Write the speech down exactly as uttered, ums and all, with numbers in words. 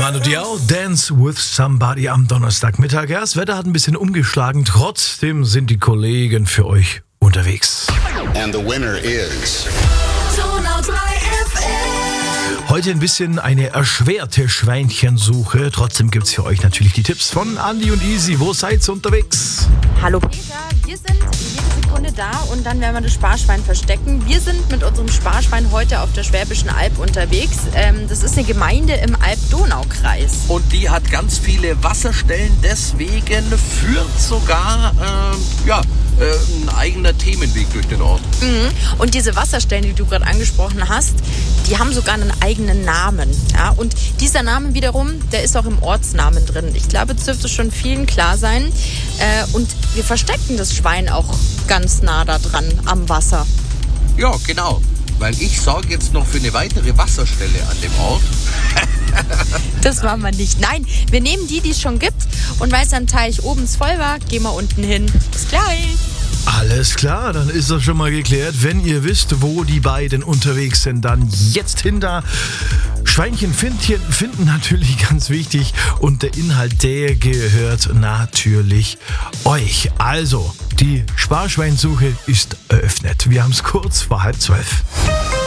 Manu Diao, Dance with Somebody am Donnerstagmittag. Ja, das Wetter hat ein bisschen umgeschlagen, trotzdem sind die Kollegen für euch unterwegs. And the winner is... Heute ein bisschen eine erschwerte Schweinchensuche. Trotzdem gibt es für euch natürlich die Tipps von Andi und Easy. Wo seid ihr unterwegs? Hallo Peter, wir sind jede Sekunde da und dann werden wir das Sparschwein verstecken. Wir sind mit unserem Sparschwein heute auf der Schwäbischen Alb unterwegs. Ähm, das ist eine Gemeinde im Alb-Donau-Kreis. Und die hat ganz viele Wasserstellen, deswegen führt sogar äh, ja, äh, ein eigener Themenweg durch den Ort. Mhm. Und diese Wasserstellen, die du gerade angesprochen hast, die haben sogar einen eigenen Namen. Ja? Und dieser Name wiederum, der ist auch im Ortsnamen drin. Ich glaube, es dürfte schon vielen klar sein. Äh, und wir verstecken das Schwein auch ganz nah da dran am Wasser. Ja, genau. Weil ich sorge jetzt noch für eine weitere Wasserstelle an dem Ort. Das machen wir nicht. Nein, wir nehmen die, die es schon gibt. Und weil es am Teich oben voll war, gehen wir unten hin. Bis gleich. Alles klar, dann ist das schon mal geklärt. Wenn ihr wisst, wo die beiden unterwegs sind, dann jetzt hinter. Schweinchen finden, finden natürlich ganz wichtig und der Inhalt, der gehört natürlich euch. Also, die Sparschweinsuche ist eröffnet. Wir haben es kurz vor halb zwölf.